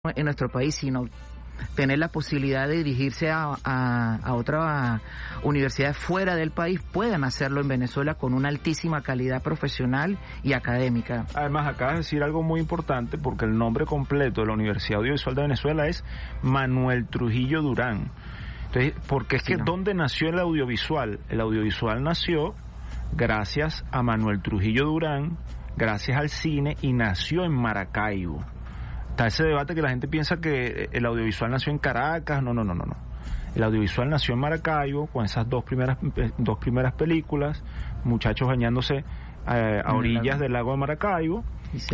en nuestro país, sino tener la posibilidad de dirigirse a otra universidad fuera del país, puedan hacerlo en Venezuela con una altísima calidad profesional y académica. Además, acabas de decir algo muy importante, porque el nombre completo de la Universidad Audiovisual de Venezuela es Manuel Trujillo Durán. Entonces, porque es que ¿dónde nació el audiovisual? El audiovisual nació gracias a Manuel Trujillo Durán, gracias al cine, y nació en Maracaibo. Está ese debate que la gente piensa que el audiovisual nació en Caracas. No. El audiovisual nació en Maracaibo con esas dos primeras películas, muchachos bañándose a orillas del lago de Maracaibo,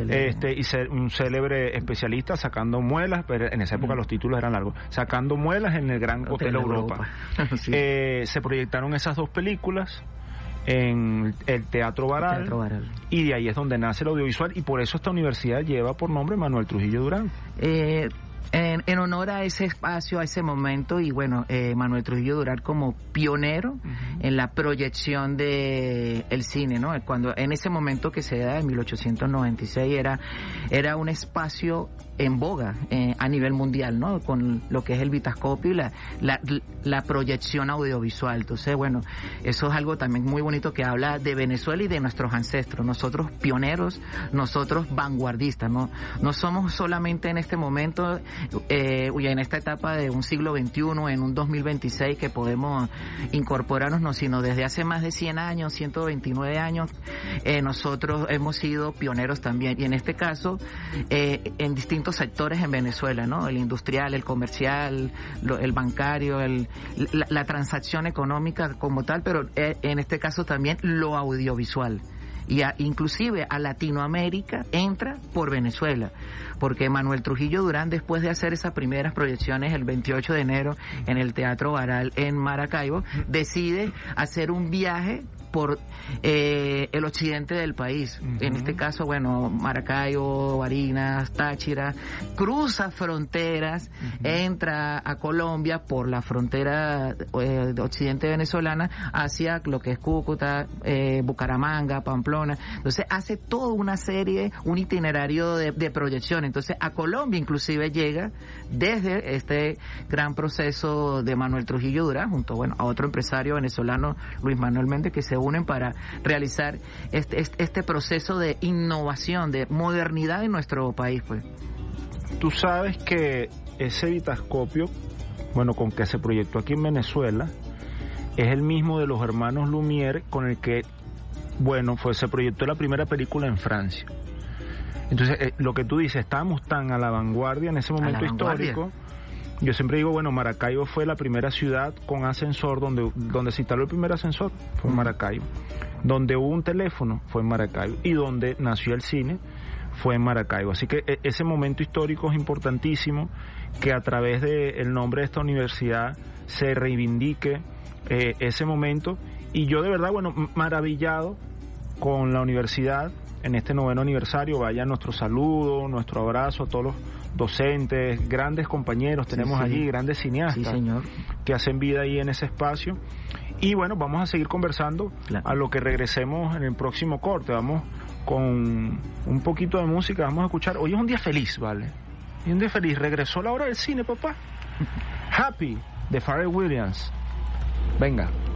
y un célebre especialista sacando muelas, pero en esa época los títulos eran largos, sacando muelas en el Gran Hotel Europa. Sí. Se proyectaron esas dos películas en el Teatro Baral, y de ahí es donde nace el audiovisual, y por eso esta universidad lleva por nombre Manuel Trujillo Durán. En honor a ese espacio, a ese momento, y bueno, Manuel Trujillo Durán como pionero en la proyección de el cine, ¿no? Cuando en ese momento que se da en 1896 era un espacio en boga a nivel mundial, ¿no? Con lo que es el vitascopio y la proyección audiovisual. Entonces, bueno, eso es algo también muy bonito que habla de Venezuela y de nuestros ancestros, nosotros pioneros, nosotros vanguardistas, no somos solamente en este momento, en esta etapa de un siglo XXI, en un 2026 que podemos incorporarnos, sino desde hace más de 100 años, 129 años, nosotros hemos sido pioneros también, y en este caso, en distintos sectores en Venezuela, ¿no? El industrial, el comercial, el bancario, la transacción económica como tal, pero en este caso también lo audiovisual. Y inclusive a Latinoamérica entra por Venezuela, porque Manuel Trujillo Durán, después de hacer esas primeras proyecciones el 28 de enero en el Teatro Baral en Maracaibo, decide hacer un viaje por el occidente del país, en este caso, bueno, Maracaibo, Barinas, Táchira, cruza fronteras, entra a Colombia por la frontera occidente venezolana hacia lo que es Cúcuta, Bucaramanga, Pamplona. Entonces hace toda una serie, un itinerario de proyección. Entonces a Colombia inclusive llega desde este gran proceso de Manuel Trujillo Durán junto, bueno, a otro empresario venezolano, Luis Manuel Méndez, que se unen para realizar este proceso de innovación, de modernidad en nuestro país, pues. Tú sabes que ese vitascopio, bueno, con que se proyectó aquí en Venezuela, es el mismo de los hermanos Lumière con el que, bueno, se proyectó la primera película en Francia. Entonces, lo que tú dices, estábamos tan a la vanguardia en ese momento histórico. Yo siempre digo, bueno, Maracaibo fue la primera ciudad con ascensor, donde se instaló el primer ascensor, fue en Maracaibo. Donde hubo un teléfono, fue en Maracaibo. Y donde nació el cine, fue en Maracaibo. Así que ese momento histórico es importantísimo, que a través del nombre de esta universidad se reivindique ese momento. Y yo de verdad, bueno, maravillado con la universidad en este 9º aniversario. Vaya nuestro saludo, nuestro abrazo a todos los docentes, grandes compañeros tenemos allí, grandes cineastas que hacen vida ahí en ese espacio. Y bueno, vamos a seguir conversando a lo que regresemos en el próximo corte. Vamos con un poquito de música, vamos a escuchar. Hoy es un día feliz, ¿vale? Hoy es un día feliz, regresó la hora del cine, papá. Happy, de Pharrell Williams. Venga.